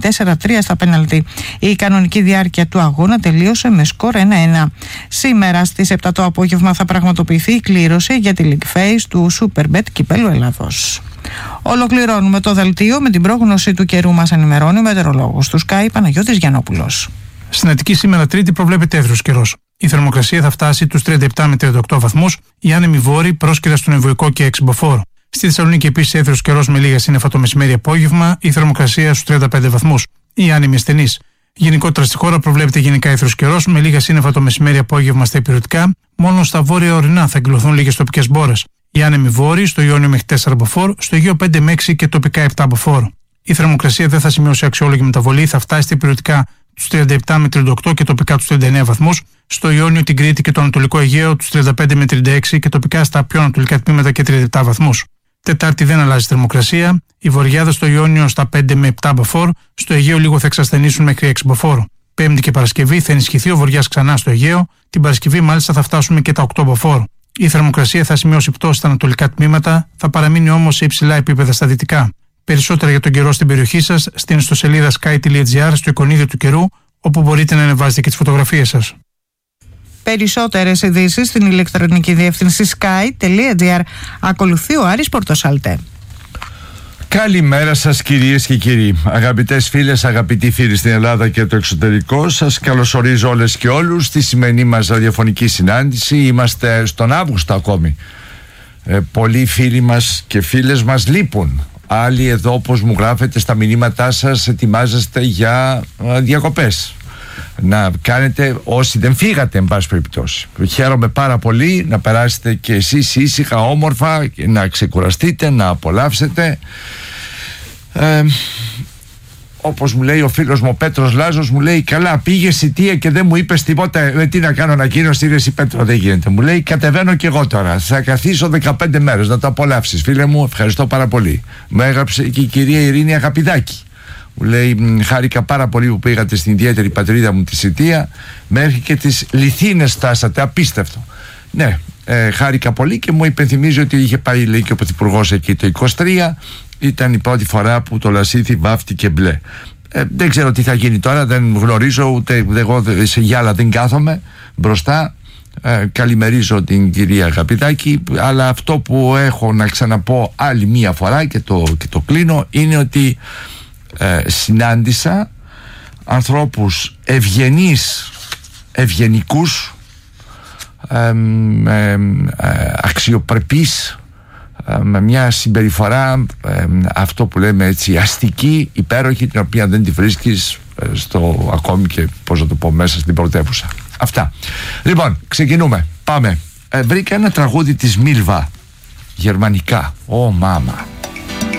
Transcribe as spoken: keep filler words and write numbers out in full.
τέσσερα τρία στα πέναλτι. Η κανονική διάρκεια του αγώνα τελείωσε με σκορ ένα ένα. Σήμερα στις επτά το απόγευμα θα πραγματοποιηθεί η κλήρωση για τη League Phase του Superbet Κυπέλλου Ελλάδος. Ολοκληρώνουμε το δελτίο με την πρόγνωση του καιρού. Μας ενημερώνει ο μετεωρολόγος του Sky Παναγιώτης Γιαννόπουλος. Στην Αττική σήμερα Τρίτη προβλέπεται έθριος καιρός. Η θερμοκρασία θα φτάσει τους τριάντα επτά με τριάντα οκτώ βαθμούς, οι άνεμοι βόρειοι πρόσκαιρα στον Εμβοϊκό και Εξυμποφόρο. Στη Θεσσαλονίκη επίσης έθριος καιρός με λίγα σύννεφα το μεσημέρι απόγευμα, η θερμοκρασία στους τριάντα πέντε βαθμούς, οι άνεμοι ασθενείς. Γενικότερα στη χώρα προβλέπεται γενικά έθριος καιρός με λίγα σύννεφα το μεσημέρι απόγευμα στα ηπειρωτικά, μόνο στα βόρεια ορεινά θα εκδηλωθούν λίγες τοπικές μπόρες. Οι άνεμοι βόρειοι στο Ιόνιο μέχρι τέσσερα μποφόρ, στο Αιγαίο πέντε με έξι και τοπικά επτά μποφόρ. Η θερμοκρασία δεν θα σημειώσει αξιόλογη μεταβολή, θα φτάσει στα ηπειρωτικά τους τριάντα επτά με τριάντα οκτώ και τοπικά τους τριάντα εννέα βαθμούς, στο Ιόνιο, την Κρήτη και το Ανατολικό Αιγαίο τους τριάντα πέντε με τριάντα έξι και τοπικά στα πιο ανατολικά τμήματα και τριάντα επτά βαθμούς. Τετάρτη δεν αλλάζει θερμοκρασία, οι βορειάδες στο Ιόνιο στα πέντε με επτά μποφόρ, στο Αιγαίο λίγο θα εξασθενήσουν μέχρι έξι μποφόρ. Πέμπτη και Παρασκευή θα ενισχυθεί ο βοριάς ξανά στο Αιγαίο, την Παρασκευή μάλιστα θα φτάσουμε και τα οκτώ μποφόρ. Η θερμοκρασία θα σημειώσει πτώση στα ανατολικά τμήματα, θα παραμείνει όμως σε υψηλά επίπεδα στα δυτικά. Περισσότερα για τον καιρό στην περιοχή σας στην ιστοσελίδα sky τελεία gr στο εικονίδιο του καιρού, όπου μπορείτε να ανεβάζετε και τις φωτογραφίες σας. Περισσότερες ειδήσεις στην ηλεκτρονική διεύθυνση sky τελεία gr. Ακολουθεί ο Άρης Πορτοσάλτε. Καλημέρα σας κυρίες και κύριοι, αγαπητές φίλες, αγαπητοί φίλοι στην Ελλάδα και το εξωτερικό. Σας καλωσορίζω όλες και όλους στη σημερινή μας ραδιοφωνική συνάντηση. Είμαστε στον Αύγουστο ακόμη. ε, Πολλοί φίλοι μας και φίλες μας λείπουν. Άλλοι εδώ, όπως μου γράφετε στα μηνύματά σας, ετοιμάζεστε για ε, διακοπές. Να κάνετε, όσοι δεν φύγατε εν πάση περιπτώσει. Χαίρομαι πάρα πολύ να περάσετε και εσείς ήσυχα, όμορφα, να ξεκουραστείτε, να απολαύσετε. ε, Όπως μου λέει ο φίλος μου ο Πέτρος Λάζος, μου λέει καλά πήγε Σιτία και δεν μου είπες τίποτα. ε, Τι να κάνω ανακοίνωση, ρε εσύ Πέτρο, δεν γίνεται. Μου λέει κατεβαίνω και εγώ τώρα, θα καθίσω δεκαπέντε μέρες να το απολαύσεις. Φίλε μου, ευχαριστώ πάρα πολύ. Μου έγραψε και η κυρία Ειρήνη Αγαπηδάκη. Μου λέει χάρηκα πάρα πολύ που πήγατε στην ιδιαίτερη πατρίδα μου τη Σιτία, μέχρι και τις Λιθίνες φτάσατε, απίστευτο. Ναι, ε, χάρηκα πολύ και μου υπενθυμίζει ότι είχε πάει, λέει, και ο Πρωθυπουργός εκεί το είκοσι τρία. Ήταν η πρώτη φορά που το Λασίθι βάφτηκε μπλε. ε, Δεν ξέρω τι θα γίνει τώρα, δεν γνωρίζω, ούτε εγώ σε γυάλα δεν κάθομαι μπροστά. ε, Καλημερίζω την κυρία Αγαπηδάκη, αλλά αυτό που έχω να ξαναπώ άλλη μία φορά και το, και το κλείνω είναι ότι Ε, συνάντησα ανθρώπους ευγενείς, ευγενικούς, ε, ε, ε, αξιοπρεπείς, ε, με μια συμπεριφορά ε, αυτό που λέμε έτσι αστική, υπέροχη, την οποία δεν τη βρίσκεις ε, στο ακόμη και πώς να το πω μέσα στην πρωτεύουσα. Αυτά. Λοιπόν, ξεκινούμε. Πάμε. ε, Βρήκα ένα τραγούδι της Μίλβα, γερμανικά. Ω μάμα.